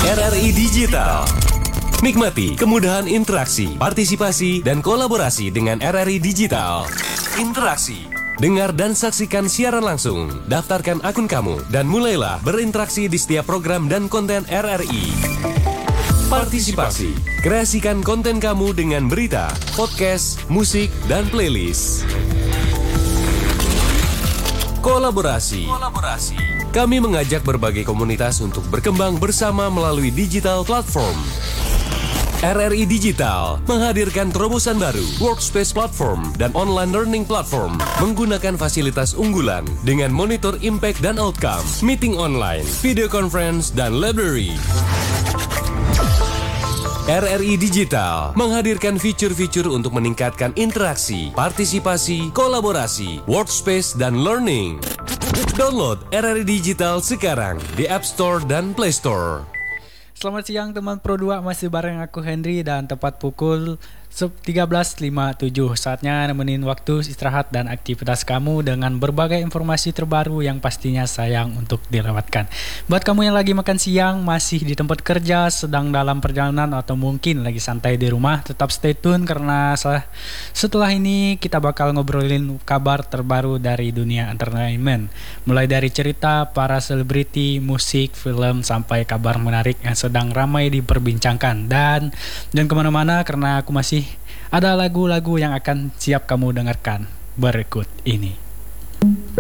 RRI Digital. Nikmati kemudahan interaksi, partisipasi, dan kolaborasi dengan RRI Digital. Interaksi. Dengar dan saksikan siaran langsung. Daftarkan akun kamu dan mulailah berinteraksi di setiap program dan konten RRI. Partisipasi. Kreasikan konten kamu dengan berita, podcast, musik, dan playlist. Kolaborasi. Kami mengajak berbagai komunitas untuk berkembang bersama melalui digital platform. RRI Digital menghadirkan terobosan baru, workspace platform, dan online learning platform menggunakan fasilitas unggulan dengan monitor impact dan outcome, meeting online, video conference, dan library. RRI Digital menghadirkan fitur-fitur untuk meningkatkan interaksi, partisipasi, kolaborasi, workspace, dan learning. Download RRI Digital sekarang di App Store dan Play Store. Selamat siang teman Pro 2, masih bareng aku Henry dan tepat pukul 13.57. Saatnya nemenin waktu istirahat dan aktivitas kamu dengan berbagai informasi terbaru yang pastinya sayang untuk dilewatkan. Buat kamu yang lagi makan siang, masih di tempat kerja, sedang dalam perjalanan atau mungkin lagi santai di rumah, tetap stay tune karena setelah ini kita bakal ngobrolin kabar terbaru dari dunia entertainment. Mulai dari cerita para selebriti, musik, film, sampai kabar menarik yang sedang ramai diperbincangkan. Dan jangan kemana-mana karena aku masih ada lagu-lagu yang akan siap kamu dengarkan berikut ini.